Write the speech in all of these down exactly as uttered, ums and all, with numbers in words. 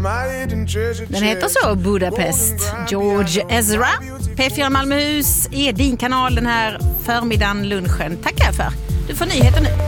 Den heter så, Budapest. George Ezra. P fyra Malmöhus är din kanal den här förmiddagen, lunchen. Tackar för. Du får nyheter nu.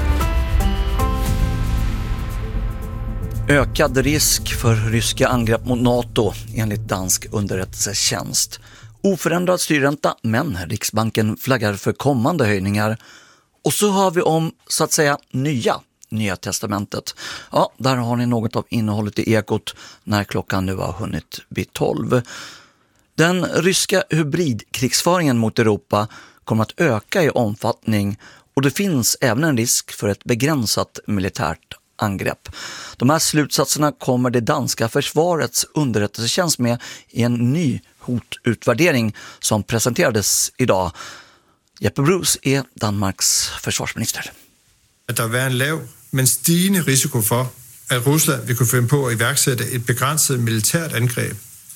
Ökad risk för ryska angrepp mot NATO enligt dansk underrättelsetjänst. Oförändrad styrränta, men Riksbanken flaggar för kommande höjningar. Och så har vi om, så att säga, nya Nya testamentet. Ja, där har ni något av innehållet i Ekot när klockan nu har hunnit bli tolv. Den ryska hybridkrigsföringen mot Europa kommer att öka i omfattning och det finns även en risk för ett begränsat militärt angrepp. De här slutsatserna kommer det danska försvarets underrättelsetjänst med i en ny hotutvärdering som presenterades idag. Jeppe Bruus är Danmarks försvarsminister. Att det är en lav men stigande risiko för att Ryssland vill kunna finna på att ivärksätta ett begränsat militärt angrepp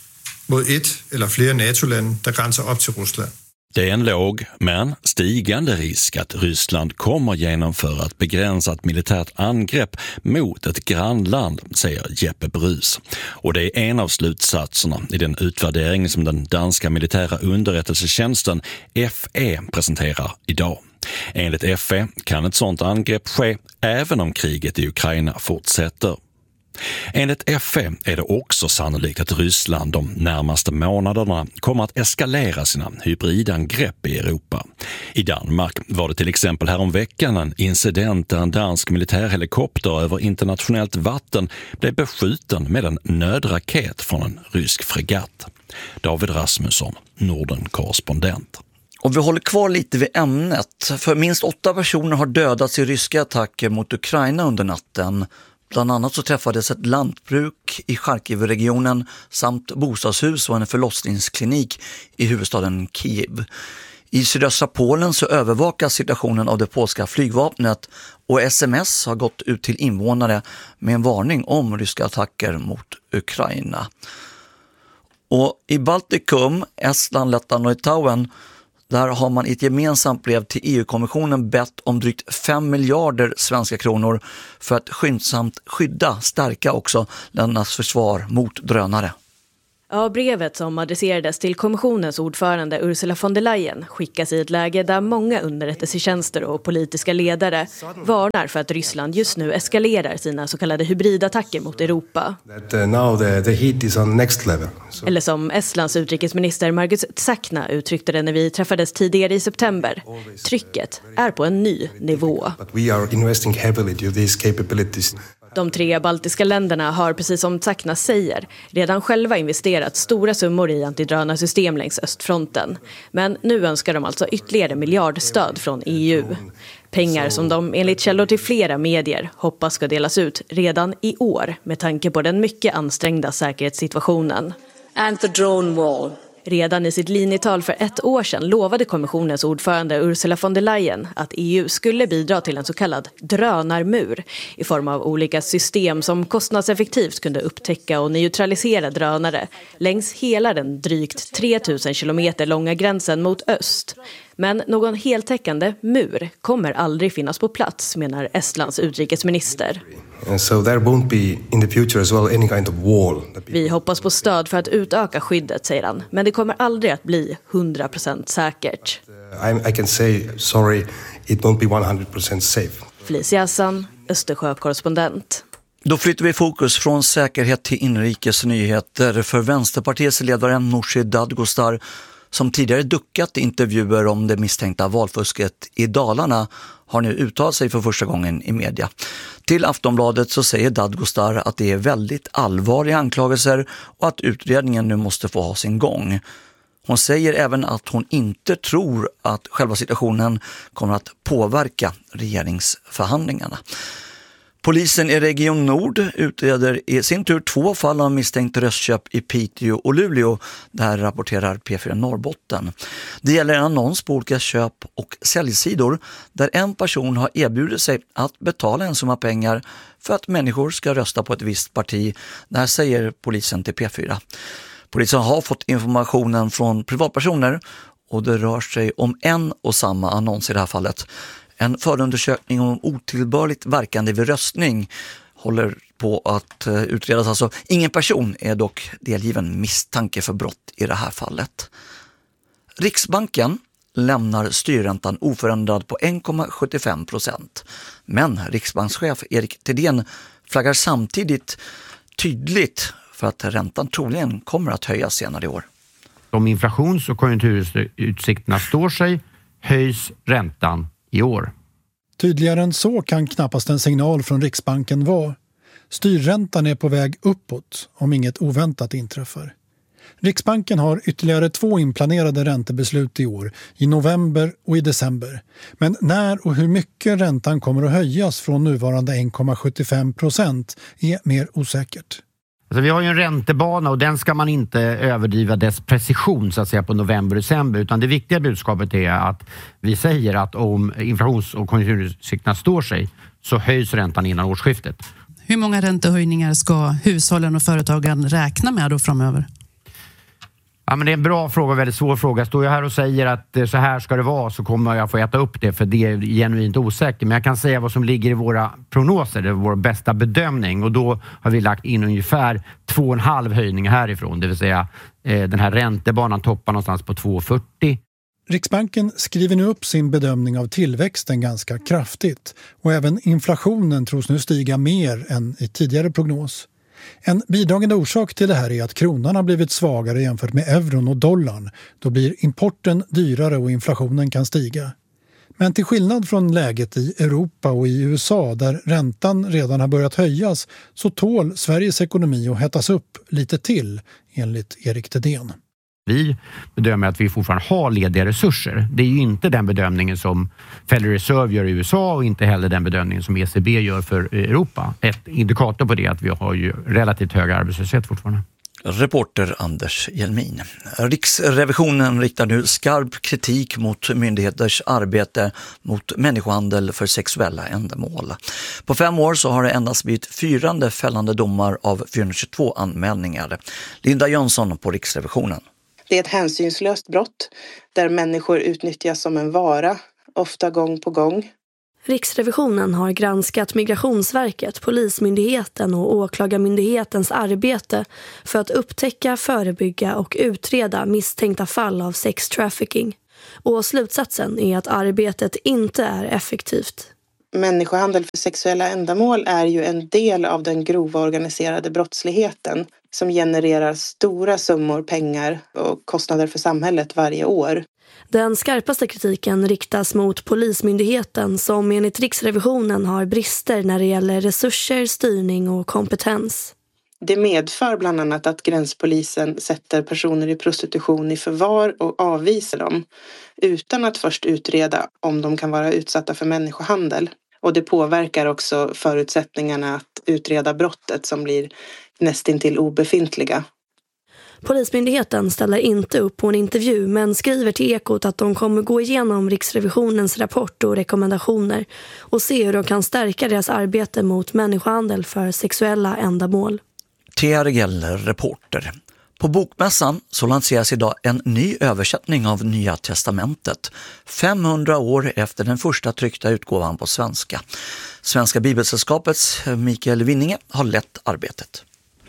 mot ett eller flera NATO-länder där gränsar upp till Ryssland. Det är en låg men stigande risk att Ryssland kommer genomföra ett begränsat militärt angrepp mot ett grannland, säger Jeppe Bruus. Och det är en av slutsatserna i den utvärdering som den danska militära underrättelsetjänsten F E presenterar idag. Enligt F E kan ett sådant angrepp ske även om kriget i Ukraina fortsätter. Enligt F E är det också sannolikt att Ryssland de närmaste månaderna kommer att eskalera sina hybridangrepp i Europa. I Danmark var det till exempel häromveckan en incident där en dansk militärhelikopter över internationellt vatten blev beskjuten med en nödraket från en rysk fregatt. David Rasmusson, Norden-korrespondent. Och vi håller kvar lite vid ämnet, för minst åtta personer har dödats i ryska attacker mot Ukraina under natten. Bland annat så träffades ett lantbruk i Charkiv-regionen samt bostadshus och en förlossningsklinik i huvudstaden Kiev. I sydöstra Polen så övervakas situationen av det polska flygvapnet och sms har gått ut till invånare med en varning om ryska attacker mot Ukraina. Och i Baltikum, Estland, Lettland och Litauen, där har man i ett gemensamt brev till E U-kommissionen bett om drygt fem miljarder svenska kronor för att skyndsamt skydda, stärka också ländernas försvar mot drönare. Ja, brevet som adresserades till kommissionens ordförande Ursula von der Leyen skickas i ett läge där många underrättelsetjänster och politiska ledare varnar för att Ryssland just nu eskalerar sina så kallade hybridattacker mot Europa. That, uh, now the, the heat is on next level. So... Eller som Estlands utrikesminister Margus Tsakna uttryckte det när vi träffades tidigare i september. Trycket är på en ny nivå. But we are investing heavily to these capabilities. De tre baltiska länderna har, precis som Tsakna säger, redan själva investerat stora summor i antidrönarsystem längs östfronten. Men nu önskar de alltså ytterligare miljardstöd från E U. Pengar som de enligt källor till flera medier hoppas ska delas ut redan i år med tanke på den mycket ansträngda säkerhetssituationen. And the drone wall. Redan i sitt linjetal för ett år sedan lovade kommissionens ordförande Ursula von der Leyen att E U skulle bidra till en så kallad drönarmur i form av olika system som kostnadseffektivt kunde upptäcka och neutralisera drönare längs hela den drygt tre tusen kilometer långa gränsen mot öst. Men någon heltäckande mur kommer aldrig finnas på plats, menar Estlands utrikesminister. So there won't be in the future as well any kind of wall. Vi hoppas på stöd för att utöka skyddet, säger han, men det kommer aldrig att bli hundra procent säkert. I, I can say sorry, it won't be hundra procent safe. Felicia Hassan, Östersjö-korrespondent. Då flyttar vi fokus från säkerhet till inrikes nyheter för Vänsterpartiets ledare Nooshi Dadgostar, som tidigare duckat intervjuer om det misstänkta valfusket i Dalarna, har nu uttalat sig för första gången i media. Till Aftonbladet så säger Dadgostar att det är väldigt allvarliga anklagelser och att utredningen nu måste få ha sin gång. Hon säger även att hon inte tror att själva situationen kommer att påverka regeringsförhandlingarna. Polisen i Region Nord utreder i sin tur två fall av misstänkt röstköp i Piteå och Luleå. Det här rapporterar P fyra Norrbotten. Det gäller en annons på olika köp- och säljsidor där en person har erbjudit sig att betala en summa pengar för att människor ska rösta på ett visst parti. Det här säger polisen till P fyra. Polisen har fått informationen från privatpersoner och det rör sig om en och samma annons i det här fallet. En förundersökning om otillbörligt verkande vid röstning håller på att utredas. Alltså, ingen person är dock delgiven misstanke för brott i det här fallet. Riksbanken lämnar styrräntan oförändrad på en komma sjuttiofem procent. Men riksbankschef Erik Thedéen flaggar samtidigt tydligt för att räntan troligen kommer att höjas senare i år. Om inflations- och konjunkturutsikterna står sig höjs räntan i år. Tydligare än så kan knappast en signal från Riksbanken vara. Styrräntan är på väg uppåt om inget oväntat inträffar. Riksbanken har ytterligare två inplanerade räntebeslut i år, i november och i december. Men när och hur mycket räntan kommer att höjas från nuvarande en komma sjuttiofem procent är mer osäkert. Alltså vi har ju en räntebana och den ska man inte överdriva dess precision så att säga på november och december, utan det viktiga budskapet är att vi säger att om inflations- och konjunkturutsikterna står sig så höjs räntan innan årsskiftet. Hur många räntehöjningar ska hushållen och företagen räkna med då framöver? Ja, men det är en bra fråga, väldigt svår fråga. Står jag här och säger att så här ska det vara så kommer jag få äta upp det för det är genuint osäkert. Men jag kan säga vad som ligger i våra prognoser, det är vår bästa bedömning. Och då har vi lagt in ungefär två och en halv höjning härifrån. Det vill säga eh, den här räntebanan toppar någonstans på två komma fyrtio. Riksbanken skriver nu upp sin bedömning av tillväxten ganska kraftigt. Och även inflationen tros nu stiga mer än i tidigare prognos. En bidragande orsak till det här är att kronan har blivit svagare jämfört med euron och dollarn. Då blir importen dyrare och inflationen kan stiga. Men till skillnad från läget i Europa och i U S A där räntan redan har börjat höjas så tål Sveriges ekonomi att hettas upp lite till, enligt Erik Thedéen. Vi bedömer att vi fortfarande har lediga resurser. Det är ju inte den bedömningen som Federal Reserve gör i U S A och inte heller den bedömningen som E C B gör för Europa. Ett indikator på det är att vi har ju relativt hög arbetslöshet fortfarande. Reporter Anders Hjelmin. Riksrevisionen riktar nu skarp kritik mot myndigheters arbete mot människohandel för sexuella ändamål. På fem år så har det endast blivit fyrande fällande domar av fyrahundratjugotvå anmälningar. Linda Jönsson på Riksrevisionen. Det är ett hänsynslöst brott där människor utnyttjas som en vara, ofta gång på gång. Riksrevisionen har granskat Migrationsverket, Polismyndigheten och Åklagarmyndighetens arbete för att upptäcka, förebygga och utreda misstänkta fall av sextrafficking. Och slutsatsen är att arbetet inte är effektivt. Människohandel för sexuella ändamål är ju en del av den grova organiserade brottsligheten som genererar stora summor pengar och kostnader för samhället varje år. Den skarpaste kritiken riktas mot Polismyndigheten som enligt Riksrevisionen har brister när det gäller resurser, styrning och kompetens. Det medför bland annat att gränspolisen sätter personer i prostitution i förvar och avvisar dem utan att först utreda om de kan vara utsatta för människohandel. Och det påverkar också förutsättningarna att utreda brottet som blir nästintill obefintliga. Polismyndigheten ställer inte upp på en intervju men skriver till Ekot att de kommer gå igenom Riksrevisionens rapport och rekommendationer och se hur de kan stärka deras arbete mot människohandel för sexuella ändamål. Thea Regell, reporter. På Bokmässan så lanseras idag en ny översättning av Nya testamentet. femhundra år efter den första tryckta utgåvan på svenska. Svenska Bibelsällskapets Mikael Winninge har lett arbetet.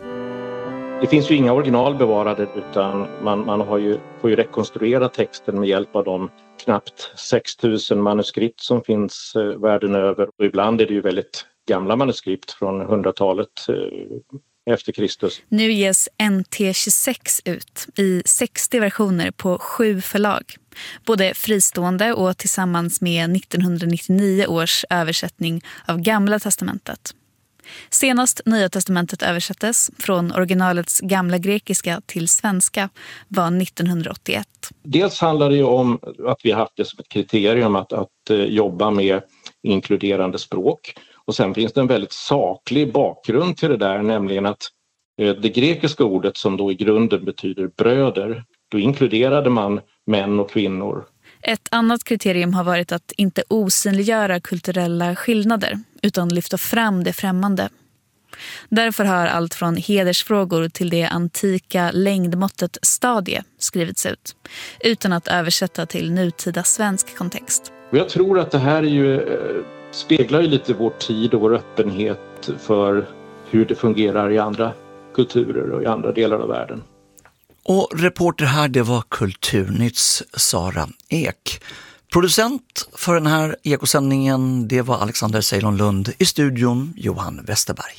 Det finns ju inga original bevarade utan man, man har ju, får ju rekonstruera texten med hjälp av de knappt sex tusen manuskript som finns eh, världen över. Och ibland är det ju väldigt gamla manuskript från hundratalet eh, efter Kristus. Nu ges N T tjugosex ut i sextio versioner på sju förlag. Både fristående och tillsammans med nittonhundranittionio års översättning av Gamla testamentet. Senast Nya testamentet översattes från originalets gamla grekiska till svenska var nittonhundraåttioett. Dels handlar det ju om att vi har haft det som ett kriterium att, att jobba med inkluderande språk. Och sen finns det en väldigt saklig bakgrund till det där, nämligen att det grekiska ordet som då i grunden betyder bröder, då inkluderade man män och kvinnor. Ett annat kriterium har varit att inte osynliggöra kulturella skillnader utan lyfta fram det främmande. Därför har allt från hedersfrågor till det antika längdmåttet stadie skrivits ut utan att översätta till nutida svensk kontext. Och jag tror att det här är ju, speglar ju lite vår tid och vår öppenhet sätt för hur det fungerar i andra kulturer och i andra delar av världen. Och reporter här, det var Kulturnytts Sara Ek. Producent för den här ekosändningen, det var Alexander Ceylon Lund. I studion Johan Westerberg.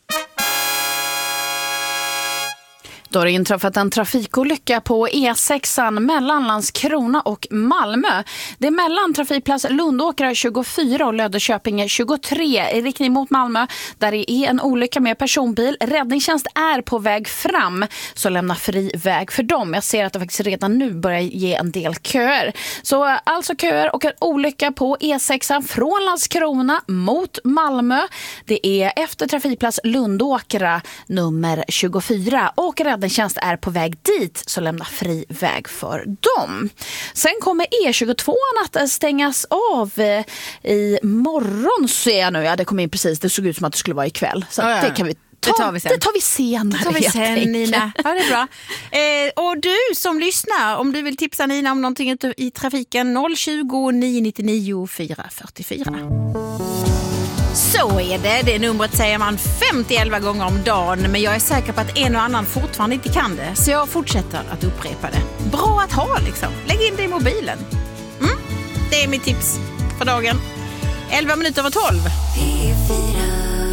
Då har det inträffat en trafikolycka på E sexan mellan Landskrona och Malmö. Det är mellan trafikplats Lundåkra tjugofyra och Löddeköpinge tjugotre i riktning mot Malmö. Där det är en olycka med personbil. Räddningstjänst är på väg fram, så lämna fri väg för dem. Jag ser att det faktiskt redan nu börjar ge en del köer. Så alltså köer och en olycka på E sexan från Landskrona mot Malmö. Det är efter trafikplats Lundåkra nummer tjugofyra och räddningstjänst Räddningstjänst är på väg dit, så lämna fri väg för dem. Sen kommer E tjugotvå att stängas av i morgon, ser jag nu. Ja, det kom in precis. Det såg ut som att det skulle vara ikväll. Så ja, ja. det kan vi ta, det tar vi sen. Det tar vi senare. Det tar vi sen, Nina. Ja, det är bra. Eh, och du som lyssnar, om du vill tipsa Nina om någonting i trafiken, noll tjugo, nio nittionio, fyra fyrtiofyra. Så är det. Det numret säger man femtioelva gånger om dagen, men jag är säker på att en och annan fortfarande inte kan det. Så jag fortsätter att upprepa det. Bra att ha liksom. Lägg in det i mobilen. Mm? Det är mitt tips för dagen. elva minuter över tolv.